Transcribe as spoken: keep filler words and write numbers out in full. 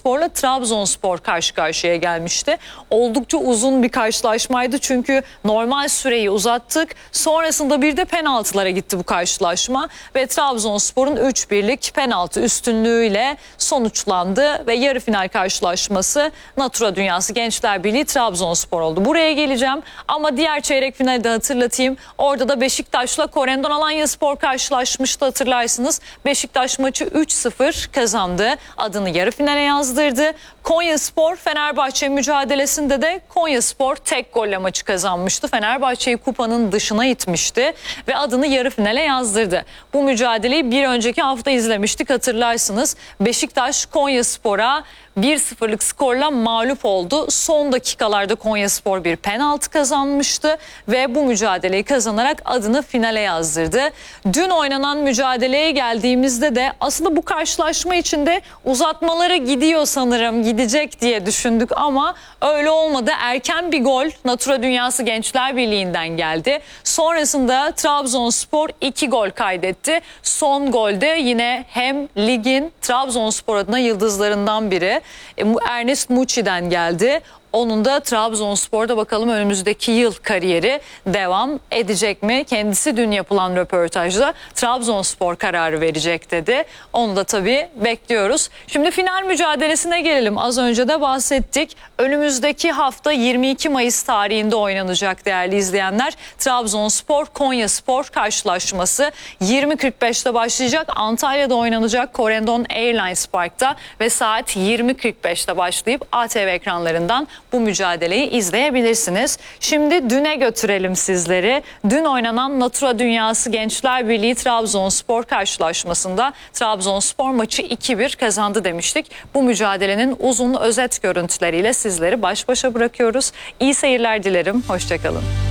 Trabzonspor'la Trabzonspor karşı karşıya gelmişti. Oldukça uzun bir karşılaşmaydı çünkü normal süreyi uzattık. Sonrasında bir de penaltılara gitti bu karşılaşma ve Trabzonspor'un üç birlik penaltı üstünlüğüyle sonuçlandı ve yarı final karşılaşması Natura Dünyası Gençler Birliği Trabzonspor oldu. Buraya geleceğim ama diğer çeyrek finali de hatırlatayım. Orada da Beşiktaş'la Korendon Alanyaspor karşılaşmıştı, hatırlarsınız. Beşiktaş maçı üç sıfır kazandı. Adını yarı finale yazdırdı. Konyaspor Fenerbahçe mücadelesinde de Konyaspor tek golle maçı kazanmıştı. Fenerbahçe'yi kupanın dışına itmişti ve adını yarı finale yazdırdı. Bu mücadeleyi bir önceki hafta izlemiştik, hatırlarsınız. Beşiktaş Konyaspor'a bir sıfırlık skorla mağlup oldu. Son dakikalarda Konyaspor bir penaltı kazanmıştı ve bu mücadeleyi kazanarak adını finale yazdırdı. Dün oynanan mücadeleye geldiğimizde de aslında bu karşılaşma içinde uzatmalara gidiyor sanırım, gidecek diye düşündük ama öyle olmadı. Erken bir gol Natura Dünyası Gençler Birliği'nden geldi. Sonrasında Trabzonspor iki gol kaydetti. Son golde yine hem ligin Trabzonspor adına yıldızlarından biri Ernest Muçi'den geldi. Onun da Trabzonspor'da bakalım önümüzdeki yıl kariyeri devam edecek mi? Kendisi dün yapılan röportajda Trabzonspor kararı verecek dedi. Onu da tabii bekliyoruz. Şimdi final mücadelesine gelelim. Az önce de bahsettik. Önümüzdeki hafta yirmi iki Mayıs tarihinde oynanacak değerli izleyenler. Trabzonspor Konyaspor karşılaşması yirmi kırk beşte başlayacak. Antalya'da oynanacak Corendon Airlines Park'ta ve saat yirmi kırk beşte başlayıp A T V ekranlarından bu mücadeleyi izleyebilirsiniz. Şimdi düne götürelim sizleri. Dün oynanan Natura Dünyası Gençler Birliği Trabzonspor karşılaşmasında Trabzonspor maçı iki bir kazandı demiştik. Bu mücadelenin uzun özet görüntüleriyle sizleri baş başa bırakıyoruz. İyi seyirler dilerim. Hoşça kalın.